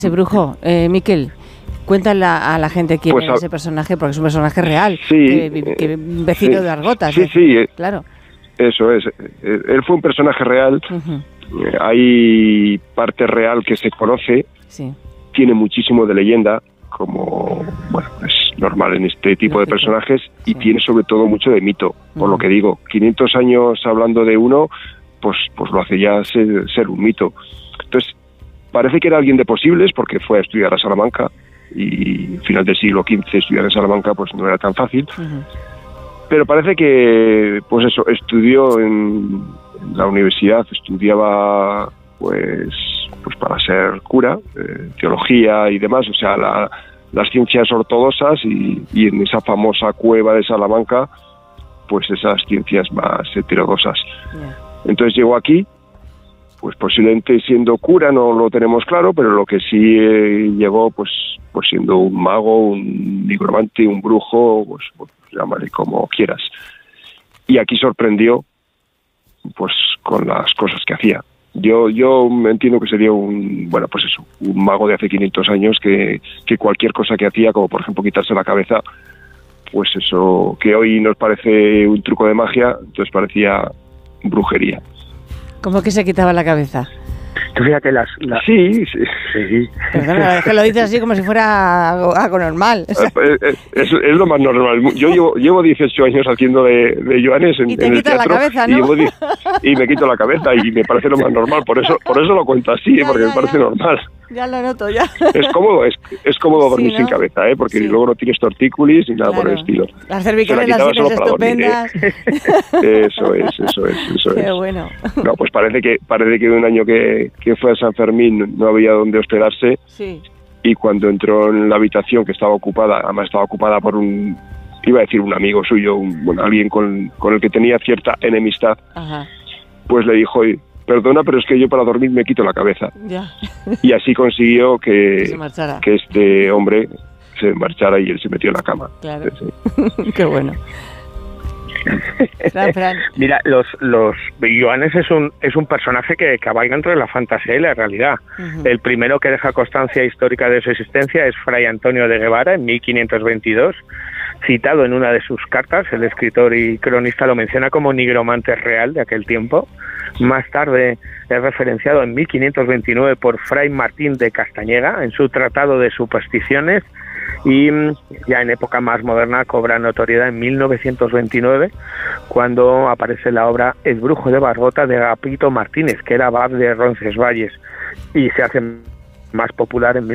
Ese brujo, Miquel, cuéntale a la gente quién Pues es ese personaje, porque es un personaje real, sí, que vecino sí, de Argotas. Sí, claro. Eso es. Él fue un personaje real. Hay parte real que se conoce. Sí. Tiene muchísimo de leyenda, como bueno, es normal en este tipo de personajes, y tiene sobre todo mucho de mito, por lo que digo. 500 años hablando de uno, pues lo hace ya ser un mito. Entonces, parece que era alguien de posibles, porque fue a estudiar a Salamanca, y final del siglo XV estudiar en Salamanca pues no era tan fácil. Pero parece que, pues eso, estudió en la universidad, estudiaba pues para ser cura, teología y demás, o sea, las ciencias ortodoxas, y en esa famosa cueva de Salamanca, pues esas ciencias más heterodoxas. Entonces llegó aquí, pues posiblemente siendo cura, no lo tenemos claro, pero lo que sí llegó pues siendo un mago, un nigromante, un brujo, pues llámale como quieras. Y aquí sorprendió pues con las cosas que hacía. Yo entiendo que sería un mago de hace 500 años que cualquier cosa que hacía, como por ejemplo quitarse la cabeza, pues eso que hoy nos parece un truco de magia, entonces parecía brujería. ¿Cómo que se quitaba la cabeza? Tú fíjate Sí. Perdona, es que lo dices así como si fuera algo normal. O sea. Es lo más normal. Yo llevo 18 años haciendo de Joanes en el teatro, la cabeza, ¿no? y me quito la cabeza y me parece lo más normal. Por eso lo cuento así, porque me parece normal. Ya lo noto, ya. Es cómodo dormir sin cabeza, porque luego no tienes tortícolis ni nada por el estilo. Las cervicales las tienes estupendas. Eso es. Qué bueno. No, pues parece que un año que fue a San Fermín no había donde hospedarse. Sí. Y cuando entró en la habitación, que estaba ocupada, además estaba ocupada por un amigo suyo, alguien con el que tenía cierta enemistad, pues le dijo: perdona, pero es que yo para dormir me quito la cabeza. Ya. Y así consiguió que este hombre se marchara y él se metió en la cama. Claro. Sí. Qué bueno. Fran. Mira, los Joanes es un personaje que cabalga entre la fantasía y la realidad. El primero que deja constancia histórica de su existencia es Fray Antonio de Guevara en 1522. Citado en una de sus cartas, el escritor y cronista lo menciona como nigromante real de aquel tiempo. Más tarde es referenciado en 1529 por Fray Martín de Castañeda en su Tratado de Supersticiones, y ya en época más moderna cobra notoriedad en 1929 cuando aparece la obra El brujo de Bargota de Agapito Martínez, que era abad de Roncesvalles, y se hace más popular en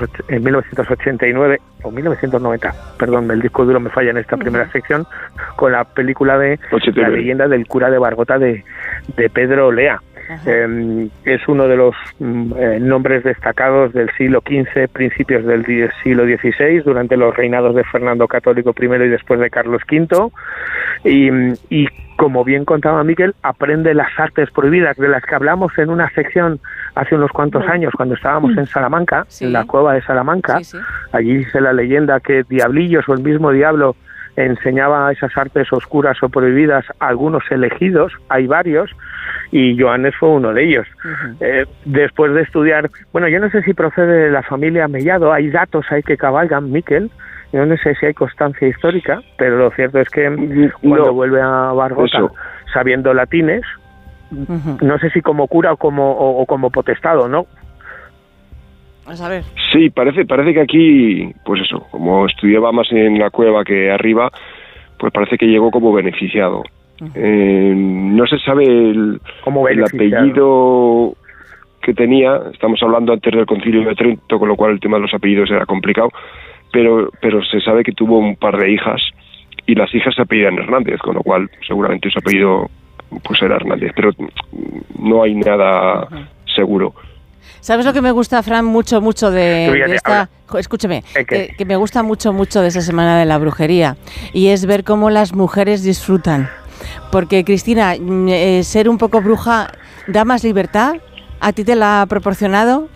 1989 o 1990, perdón, el disco duro me falla en esta primera sección, con la película de La leyenda del cura de Bargota de Pedro Lea. Es uno de los nombres destacados del siglo XV, principios del siglo XVI, durante los reinados de Fernando Católico I y después de Carlos V, y como bien contaba Miquel, aprende las artes prohibidas de las que hablamos en una sección hace unos cuantos años cuando estábamos en Salamanca, en la cueva de Salamanca. Allí dice la leyenda que diablillos o el mismo diablo enseñaba esas artes oscuras o prohibidas a algunos elegidos, hay varios, y Joanes fue uno de ellos. Después de estudiar, bueno, yo no sé si procede de la familia Mellado, hay datos ahí que cabalgan, Miquel, yo no sé si hay constancia histórica, pero lo cierto es que cuando vuelve a Bargota, sabiendo latines, no sé si como cura o como potestado, ¿no? A saber. Sí, parece que aquí, pues eso, como estudiaba más en la cueva que arriba, pues parece que llegó como beneficiado. No se sabe el apellido que tenía, estamos hablando antes del Concilio de Trento, con lo cual el tema de los apellidos era complicado, pero se sabe que tuvo un par de hijas, y las hijas se apellidan Hernández, con lo cual seguramente su apellido pues era Hernández, pero no hay nada seguro. ¿Sabes lo que me gusta, Fran, mucho de esta... Escúchame, que me gusta mucho de esa semana de la brujería, y es ver cómo las mujeres disfrutan. Porque, Cristina, ser un poco bruja da más libertad. ¿A ti te la ha proporcionado?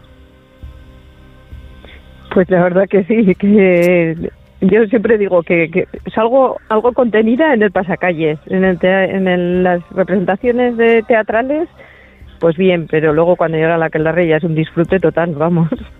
Pues la verdad que sí, que yo siempre digo que salgo algo contenida en el pasacalles, en las representaciones teatrales, pues bien, pero luego cuando llega la aquelarre ya es un disfrute total, vamos.